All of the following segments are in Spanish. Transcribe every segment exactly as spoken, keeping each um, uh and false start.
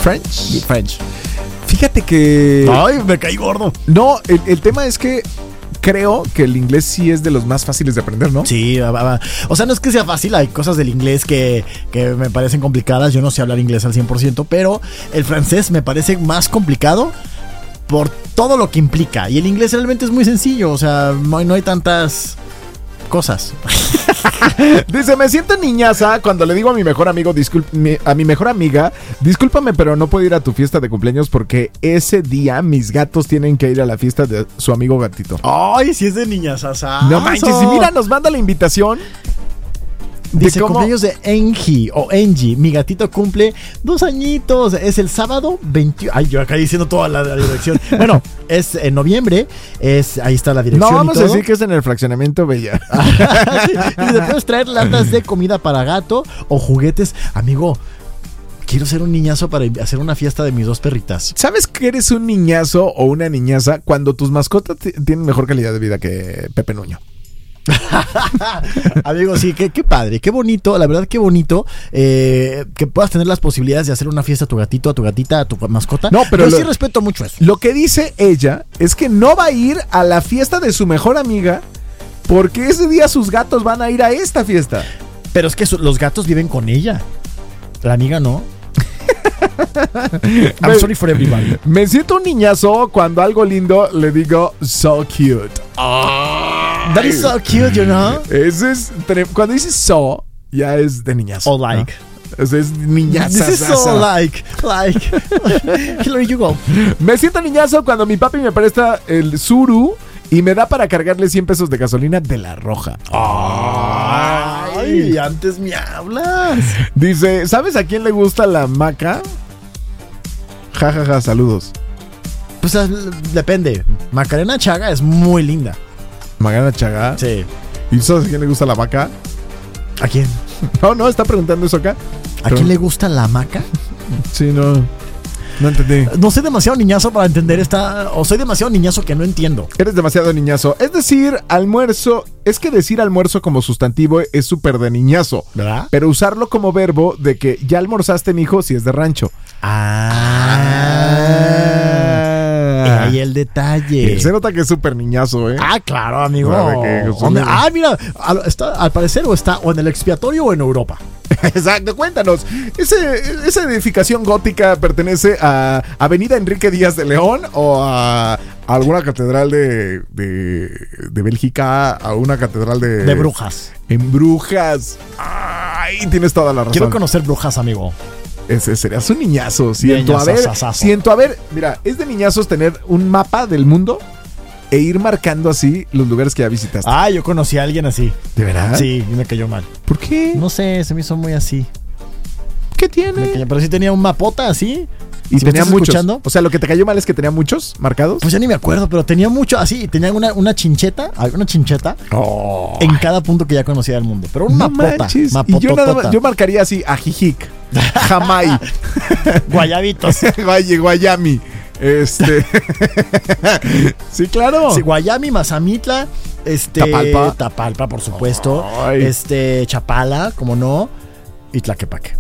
French. French. Fíjate que... Ay, me caí gordo. No, el, el tema es que creo que el inglés sí es de los más fáciles de aprender, ¿no? Sí, va, va. O sea, no es que sea fácil, hay cosas del inglés que, que me parecen complicadas. Yo no sé hablar inglés al cien por ciento, pero el francés me parece más complicado por todo lo que implica. Y el inglés realmente es muy sencillo, o sea, no hay, no hay tantas cosas. Dice, me siento niñaza cuando le digo a mi mejor amigo, disculp, mi, a mi mejor amiga, discúlpame, pero no puedo ir a tu fiesta de cumpleaños porque ese día mis gatos tienen que ir a la fiesta de su amigo gatito. Ay, si es de niñazaza. No manches, y mira, nos manda la invitación. Dice cumpleaños de Engie o Engie. Mi gatito cumple dos añitos. Es el sábado veintiuno. Ay, yo acá diciendo toda la, la dirección. Bueno, es en noviembre. Es, ahí está la dirección. No, vamos a decir que es en el fraccionamiento Bella. Dice, ¿puedes traer latas de comida para gato o juguetes? Amigo, quiero ser un niñazo para hacer una fiesta de mis dos perritas. ¿Sabes que eres un niñazo o una niñaza cuando tus mascotas t- tienen mejor calidad de vida que Pepe Nuño? Amigo, sí, qué, qué padre, qué bonito, la verdad qué bonito eh, que puedas tener las posibilidades de hacer una fiesta a tu gatito, a tu gatita, a tu mascota. No, pero yo lo, sí respeto mucho eso. Lo que dice ella es que no va a ir a la fiesta de su mejor amiga porque ese día sus gatos van a ir a esta fiesta. Pero es que su, los gatos viven con ella, la amiga no. I'm me, sorry for everybody. Me siento un niñazo cuando algo lindo le digo so cute. Oh, that is so cute, you know. Ese es, cuando dices so, ya es de niñazo. O like. ¿no? Ese es niñazo. This is so like, like. Here you go. Me siento niñazo cuando mi papi me presta el Suru y me da para cargarle cien pesos de gasolina de la Roja. Ay, antes me hablas. Dice, ¿sabes a quién le gusta la maca? Ja, ja, ja, saludos. Pues depende. Macarena Chaga es muy linda. Macarena Chaga. Sí. ¿Y sabes a quién le gusta la maca? ¿A quién? No, no, está preguntando eso acá. ¿A Pero... quién le gusta la maca? Sí, no. No entendí. No soy demasiado niñazo para entender esta. O soy demasiado niñazo que no entiendo. Eres demasiado niñazo. Es decir, almuerzo. Es que decir almuerzo como sustantivo es súper de niñazo. ¿Verdad? Pero usarlo como verbo de que ya almorzaste, mijo, si es de rancho. Ah. Ahí el detalle. Se nota que es súper niñazo, ¿eh? Ah, claro, amigo. Claro que es ¿Dónde? Ah, mira. Al, está, al parecer o está o en el expiatorio o en Europa. Exacto, cuéntanos. Ese, ¿Esa edificación gótica pertenece a Avenida Enrique Díaz de León o a, a alguna catedral de, de, de Bélgica, a una catedral de... De Brujas. En Brujas. Ay, tienes toda la razón. Quiero conocer Brujas, amigo. Ese serías un niñazo. Siento a ver, siento a ver. Mira, es de niñazos tener un mapa del mundo e ir marcando así los lugares que ya visitaste. Ah, yo conocí a alguien así. ¿De verdad? Sí, y me cayó mal. ¿Por qué? No sé, se me hizo muy así. ¿Qué tiene? Cayó, pero sí tenía un mapota así. Y ¿Sí tenía muchos. Escuchando? O sea, lo que te cayó mal es que tenía muchos marcados. Pues ya ni me acuerdo, pero tenía mucho así. Tenía una, una chincheta, una chincheta oh. en cada punto que ya conocía del mundo. Pero un no mapota. Y yo, nada más, yo marcaría así Ajijic, Jamay, Guayabitos, Guay, Guayami. Este. Sí, claro. Sí, Guayami, Mazamitla, este. Tapalpa. Tapalpa, por supuesto. Ay. Este, Chapala, como no. Y Tlaquepaque.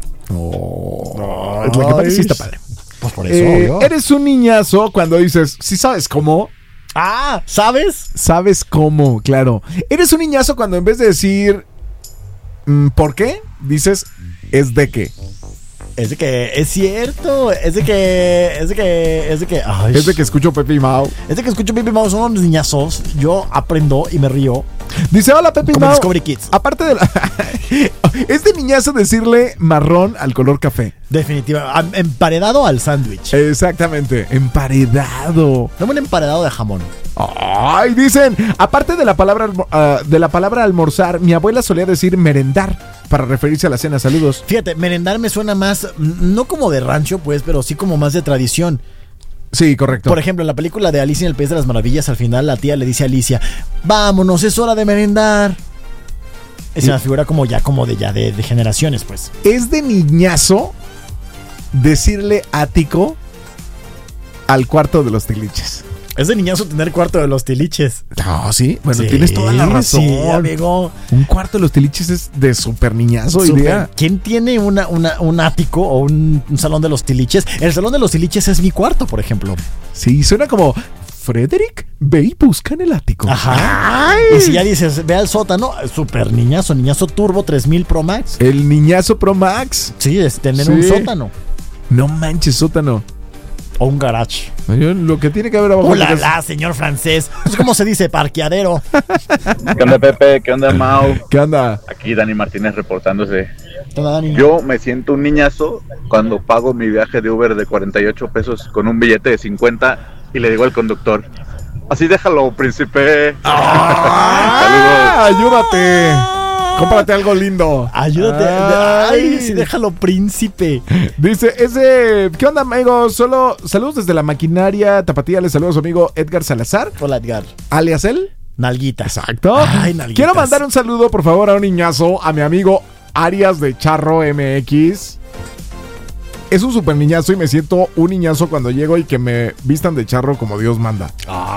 Oh. Tlaquepaque sí está padre. Pues por eso, eh, obvio. Eres un niñazo cuando dices, ¿sí sabes cómo? Ah, ¿sabes? ¿Sabes cómo? Claro. Eres un niñazo cuando en vez de decir ¿por qué? Dices, ¿es de qué? Es de que es cierto, es de que, es de que, es de que, ay, es de que escucho Pepe y Mau. Es de que escucho Pepe y Mau, son unos niñazos. Yo aprendo y me río. Dice, hola Pepe y Como Mau. Discovery Kids. Aparte de la... es de niñazo decirle marrón al color café. Definitivamente. Emparedado al sándwich. Exactamente, emparedado. Dame un emparedado de jamón. Ay, dicen, aparte de la palabra uh, de la palabra almorzar, mi abuela solía decir merendar para referirse a la cena. Saludos. Fíjate, merendar me suena más, no como de rancho, pues, pero sí como más de tradición. Sí, correcto. Por ejemplo, en la película de Alicia en el País de las Maravillas, al final la tía le dice a Alicia, vámonos, es hora de merendar. Es una figura como ya, como de ya de, de generaciones, pues. Es de niñazo decirle ático al cuarto de los tiliches. Es de niñazo tener cuarto de los tiliches. No, sí. Bueno, Sí, tienes toda la razón. Sí, amigo. Un cuarto de los tiliches es de super niñazo, Súper. idea. ¿Quién tiene una, una, un ático o un, un salón de los tiliches? El salón de los tiliches es mi cuarto, por ejemplo. Sí, suena como Frederick, ve y busca en el ático. Ajá. Ay. Y si ya dices, ve al sótano, super niñazo, niñazo Turbo tres mil Pro Max. El niñazo Pro Max. Sí, es tener Sí. un sótano No manches, sótano. o un garage. Yo, lo que tiene que haber abajo. ¡Hola, es- la, señor francés! Pues, ¿cómo se dice? Parqueadero. ¿Qué onda, Pepe? ¿Qué onda, Mau? ¿Qué onda? Aquí Dani Martínez reportándose. Hola, Dani. Yo me siento un niñazo cuando pago mi viaje de Uber de cuarenta y ocho pesos con un billete de cincuenta y le digo al conductor, así déjalo, príncipe. ¡Ah! ¡Ayúdate! Cómprate algo lindo. Ayúdate. Ay. Ay, sí, déjalo, príncipe. Dice, ese, ¿qué onda, amigo? Solo saludos desde la maquinaria tapatía. Le saludo a su amigo Edgar Salazar, Hola, Edgar. alias él. Nalguitas. Exacto. Ay, nalguitas. Quiero mandar un saludo, por favor, a un niñazo, a mi amigo Arias de Charro M X. Es un super niñazo y me siento un niñazo cuando llego y que me vistan de charro como Dios manda.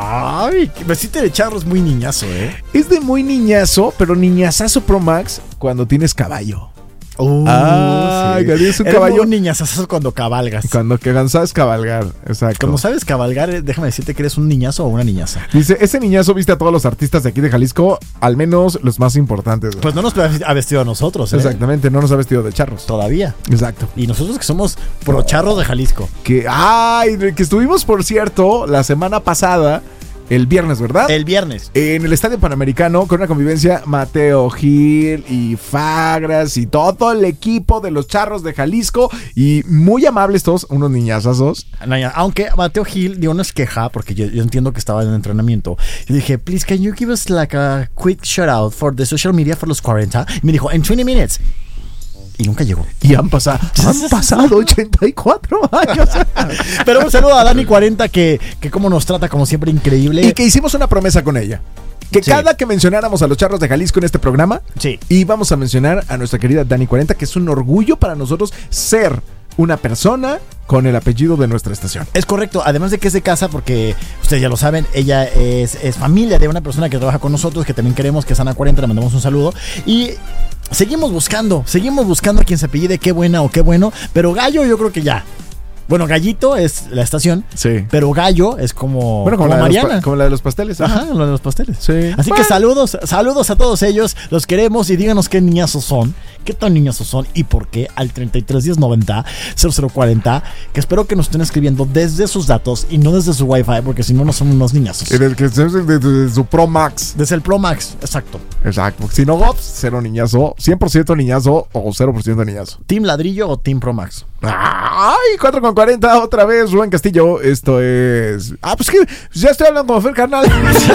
Ay, que vestirte de charro es muy niñazo, ¿eh? Es de muy niñazo, pero niñazazo Pro Max cuando tienes caballo. Uh, Ah, que es un Eres caballo. un niñazazo cuando cabalgas. Cuando que sabes cabalgar, exacto. Como sabes cabalgar, eh, déjame decirte que eres un niñazo o una niñaza. Dice, ese niñazo viste a todos los artistas de aquí de Jalisco, al menos los más importantes. Pues no nos ha vestido a nosotros, ¿eh? Exactamente, no nos ha vestido de charros. Todavía. Exacto. Y nosotros que somos pro charros de Jalisco. Que, ay, que estuvimos, por cierto, la semana pasada, el viernes, ¿verdad? El viernes. En el Estadio Panamericano, con una convivencia, Mateo Gil y Fagras y todo el equipo de los charros de Jalisco. Y muy amables todos, unos niñazazos. Aunque Mateo Gil dio una queja, porque yo, yo entiendo que estaba en entrenamiento. Y dije, please, can you give us like a quick shout out for the social media for los cuarenta? Y me dijo, en veinte minutes. Y nunca llegó. Y han pasado, han pasado ochenta y cuatro años. Pero un saludo a Dani cuarenta que, que como nos trata como siempre increíble. Y que hicimos una promesa con ella. Que Sí. cada que mencionáramos a los charros de Jalisco en este programa, Sí. íbamos a mencionar a nuestra querida Dani cuarenta, que es un orgullo para nosotros ser una persona con el apellido de nuestra estación. Es correcto, además de que es de casa, porque ustedes ya lo saben, ella es, es familia de una persona que trabaja con nosotros, que también queremos, que es Ana cuarenta, le mandamos un saludo. Y seguimos buscando, seguimos buscando a quien se apellide qué buena o qué bueno, pero Gallo yo creo que ya. Bueno, Gallito es la estación, Sí. pero Gallo es como, Bueno, como, como la de los Mariana. pa- como la de los pasteles. Ajá, lo de los pasteles. Sí. Así Bueno. que saludos, saludos a todos ellos, los queremos y díganos qué niñazos son, qué tan niñazos son y por qué al treinta y tres diez noventa cero cero cuarenta, que espero que nos estén escribiendo desde sus datos y no desde su wifi, porque si no, no son unos niñazos. En el que es de, de- de su Pro Max. Desde el Pro Max, exacto. Exacto. Porque si no, Gops, cero niñazo, cien por ciento niñazo o cero por ciento niñazo. ¿Team Ladrillo o Team Pro Max? Ay, cuatro con cuarenta otra vez, Rubén Castillo. Esto es. Ah, pues que ya estoy hablando con Fer, carnal.